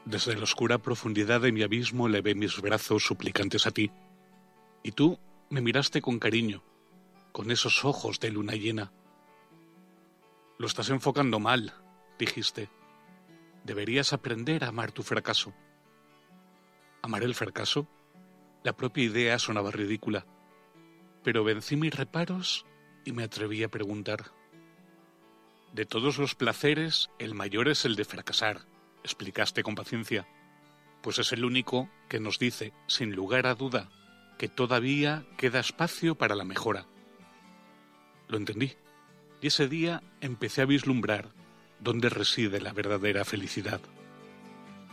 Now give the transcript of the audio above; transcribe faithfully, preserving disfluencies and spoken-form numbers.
Desde la oscura profundidad de mi abismo elevé mis brazos suplicantes a ti, y tú me miraste con cariño, con esos ojos de luna llena. Lo estás enfocando mal, dijiste. Deberías aprender a amar tu fracaso. ¿Amar el fracaso? La propia idea sonaba ridícula, pero vencí mis reparos y me atreví a preguntar. De todos los placeres, el mayor es el de fracasar, explicaste con paciencia, pues es el único que nos dice, sin lugar a duda, que todavía queda espacio para la mejora. Lo entendí, y ese día empecé a vislumbrar dónde reside la verdadera felicidad.